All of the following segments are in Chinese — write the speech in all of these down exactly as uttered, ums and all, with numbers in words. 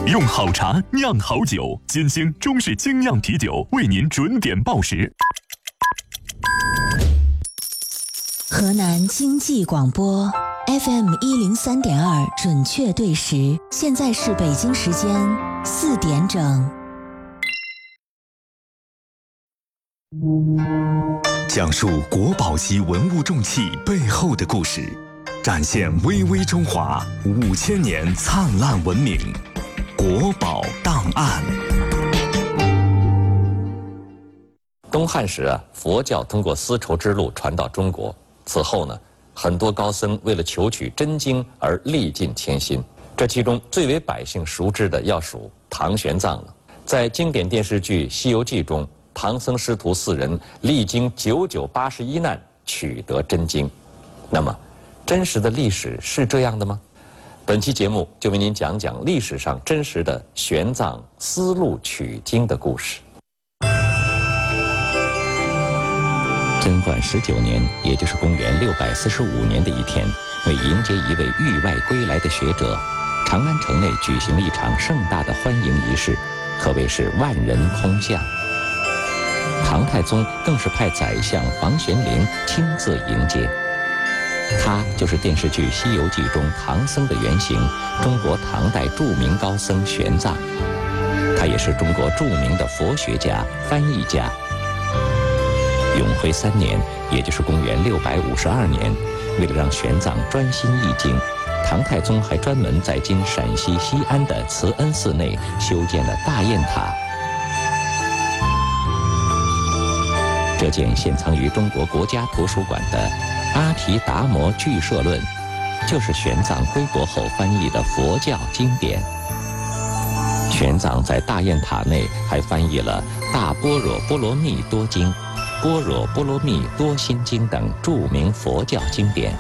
用好茶酿好酒，金星中式精酿啤酒为您准点报时。 河南经济广播 F M 一零三点二准确对时，现在是北京时间四点整。 讲述国宝级文物重器背后的故事，展现巍巍中华五千年灿烂文明。国宝档案。 东汉时啊，佛教通过丝绸之路传到中国。此后呢，很多高僧为了求取真经而历尽千辛。这其中最为百姓熟知的，要数唐玄奘了。在经典电视剧《西游记》中，唐僧师徒四人历经九九八十一难，取得真经。那么，真实的历史是这样的吗？本期节目就为您讲讲历史上真实的玄奘丝路取经的故事。贞观十九年，也就是公元六百四十五年的一天，为迎接一位域外归来的学者，长安城内举行了一场盛大的欢迎仪式，可谓是万人空巷。唐太宗更是派宰相房玄龄亲自迎接。他就是电视剧《西游记》中唐僧的原型，中国唐代著名高僧玄奘。他也是中国著名的佛学家、翻译家。永徽三年，也就是公元六百五十二年，为了让玄奘专心译经，唐太宗还专门在今陕西西安的慈恩寺内修建了大雁塔。这件现藏于中国国家图书馆的《阿毗达摩俱舍论》，就是玄奘归国后翻译的佛教经典。玄奘在大雁塔内还翻译了《大般若波罗蜜多经》《般若波罗蜜多心经》等著名佛教经典。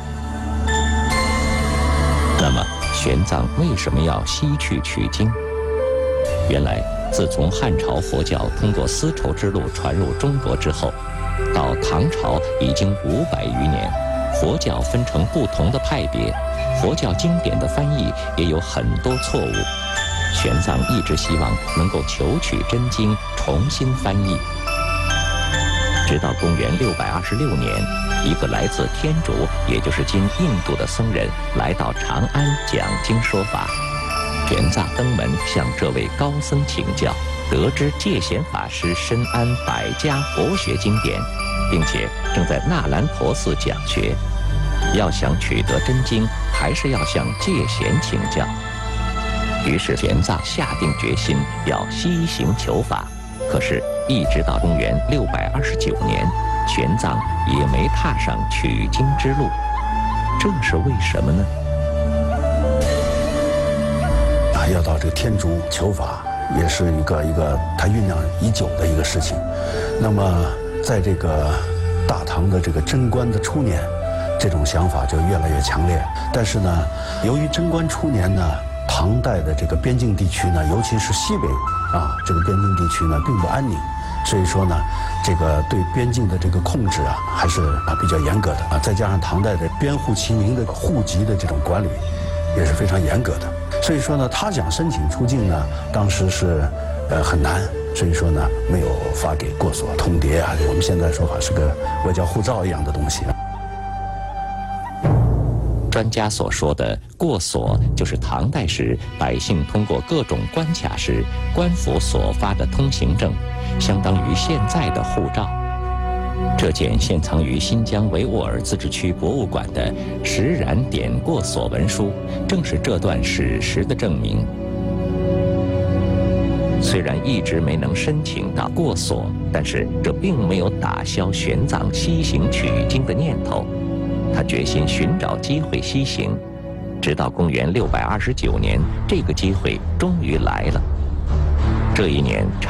那么，玄奘为什么要西去取经？原来，自从汉朝佛教通过丝绸之路传入中国之后，到唐朝已经五百余年，佛教分成不同的派别，佛教经典的翻译也有很多错误。玄奘一直希望能够求取真经，重新翻译。直到公元六百二十六年，一个来自天竺，也就是今印度的僧人来到长安讲经说法。玄奘登门向这位高僧请教，得知戒贤法师深谙百家佛学经典，并且正在纳兰陀寺讲学。要想取得真经，还是要向戒贤请教。于是玄奘下定决心要西行求法。可是，一直到公元六百二十九年，玄奘也没踏上取经之路。这是为什么呢？ 啊，要到这个天竺求法，也是一个一个他酝酿已久的一个事情。那么，在这个大唐的这个贞观的初年，这种想法就越来越强烈。但是呢，由于贞观初年呢，唐代的这个边境地区呢，尤其是西北啊，这个边境地区呢并不安宁，所以说呢，这个对边境的这个控制啊，还是啊比较严格的啊。再加上唐代的边户齐民的户籍的这种管理，也是非常严格的。所以说呢，他想申请出境呢，当时是呃很难，所以说呢，没有发给过所通牒啊，我们现在说法是个外交护照一样的东西。 专家所说的过所，就是唐代时百姓通过各种关卡时，官府所发的通行证，相当于现在的护照。这件现藏于新疆维吾尔自治区博物馆的石然点过所文书，正是这段史实的证明。虽然一直没能申请到过所，但是这并没有打消玄奘西行取经的念头。他决心寻找机会西行，直到公元六百二十九年，这个机会终于来了。这一年